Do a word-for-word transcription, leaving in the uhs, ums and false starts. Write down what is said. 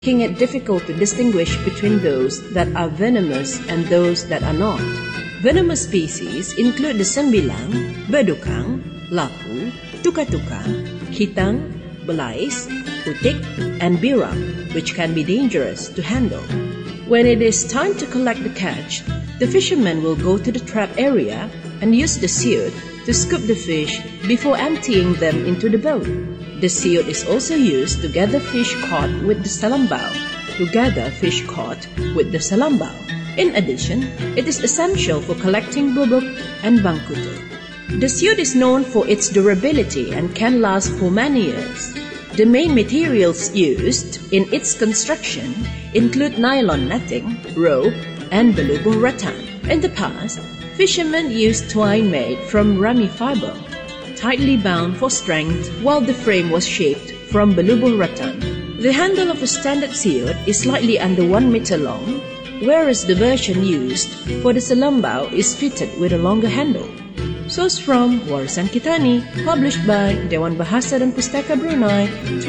making it difficult to distinguish between those that are venomous and those that are not. Venomous species include the sembilang, bedukang, lapu, tuka-tuka, kitang, belais, putik, and birak, which can be dangerous to handle. When it is time to collect the catch, the fishermen will go to the trap area and use the siot to scoop the fish before emptying them into the boat. The siot is also used to gather fish caught with the salambao, to gather fish caught with the salambao. In addition, it is essential for collecting bubuk and bangkuto. The siot is known for its durability and can last for many years. The main materials used in its construction include nylon netting, rope, and balubong rattan. In the past, fishermen used twine made from rami fiber, tightly bound for strength, while the frame was shaped from balubong rattan. The handle of a standard siot is slightly under one meter long, whereas the version used for the salambao is fitted with a longer handle. Source from Warisan Kitani, published by Dewan Bahasa dan Pustaka Brunei,